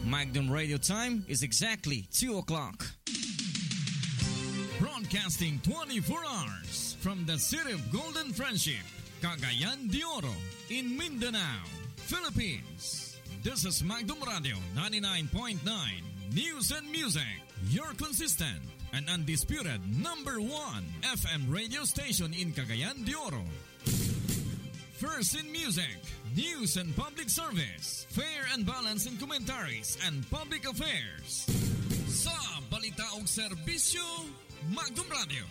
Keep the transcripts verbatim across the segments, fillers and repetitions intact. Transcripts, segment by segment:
Magnum Radio time is exactly two o'clock. Broadcasting twenty-four hours from the city of Golden Friendship, Cagayan de Oro, in Mindanao, Philippines. This is Magnum Radio ninety-nine point nine News and Music, your consistent and undisputed number one F M radio station in Cagayan de Oro. First in music, news and public service, fair and balanced in commentaries and public affairs. Sa balita og serbisyo, Magnum Radio.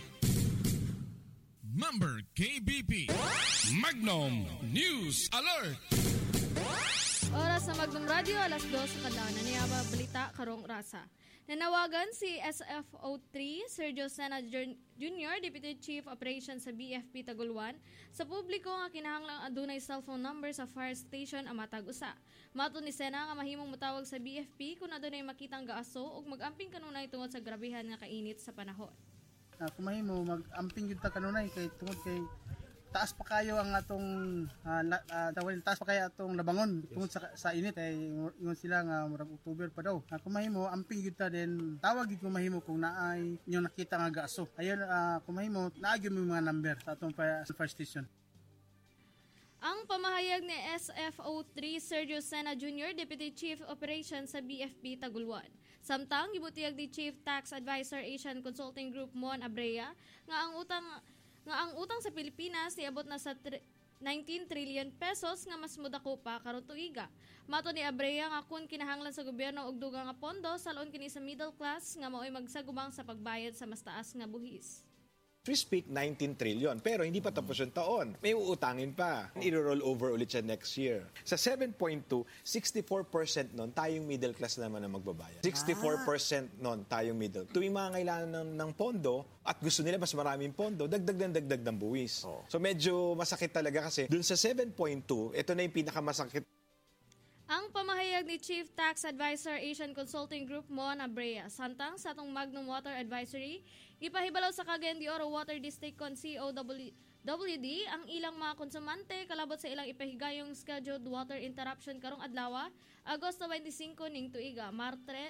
Member K B P. Magnum News Alert. Oras sa Magnum Radio, alas dos sa kadaan. Naniyaba balita karong rasa. Nanawagan si S F O three, Sergio Sena Junior, Deputy Chief Operations sa B F P Taguluan, sa publiko nga kinahanglang adunay cellphone number sa fire station ang matag usa. Mato ni Sena nga mahimong mutawag sa B F P kung adunay makitang gaaso ug mag-amping kanunay tungod sa grabehan nga kainit sa panahon. Uh, kung mahimo mag-amping gyud ta kanunay kay tungod kay taas pa kayo ang atong uh, uh, tawag taas pa kayo atong nabangon tungod sa, sa init ay ingon sila nga murag October pa daw. Uh, kung mahimo amping gyud ta den tawag gyud kung mahimo kung naay inyo nakita nga gaaso. Ayon uh, kung mahimo naa gyud mo mga number sa atong fire, fire station. Ang pamahayag ni S F O three Sergio Sena Junior, Deputy Chief Operations sa B F P Taguluan. Samtang gibutiyag ni Chief Tax Advisor Asian Consulting Group Mon Abrea nga ang utang nga ang utang sa Pilipinas niabot na sa nineteen trillion pesos nga mas mudako pa karon tuiga. Mato ni Abrea nga kun kinahanglan sa gobyerno og dugang nga pondo salon kini sa middle class nga mao'y magsagubang sa pagbayad sa mas taas nga buhis. We speak nineteen trillion, pero hindi pa tapos yung taon. May uutangin pa. I-roll over ulit siya next year. Sa seven point two, sixty-four percent nun, tayong middle class naman ang magbabayad. sixty-four percent nun, tayong middle. Tuwing mga kailangan ng, ng pondo, at gusto nila mas maraming pondo, dagdag ng dagdag ng buwis. Oh. So medyo masakit talaga kasi dun sa seven point two, ito na yung pinakamasakit. Ang pamahayag ni Chief Tax Advisor Asian Consulting Group Mon Abrea, santang sa atong Magnum Water Advisory, gipahibalaw sa Cagayan de Oro Water District con C O W D ang ilang mga konsumante kalabot sa ilang ipahigayong scheduled water interruption karong adlaw, Agosto twenty-five ning tuiga, Martre,